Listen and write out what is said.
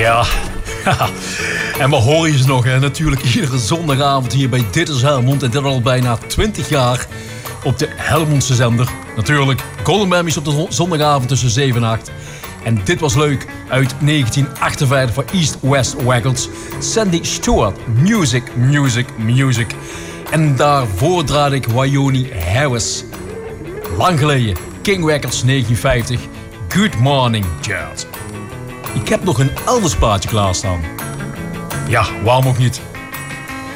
Ja, en we horen je ze nog, hè? Natuurlijk iedere zondagavond hier bij Dit is Helmond. En dit al bijna 20 jaar op de Helmondse zender. Natuurlijk, Golden Memories op de zondagavond tussen 7 en 8. En dit was leuk uit 1958 van East West Records. Sandy Stewart, Music, Music, Music. En daarvoor draaide ik Wyoni Harris. Lang geleden, King Records 1950. Good Morning Jazz. Ik heb nog een Elvis plaatje klaarstaan. Ja, waarom ook niet?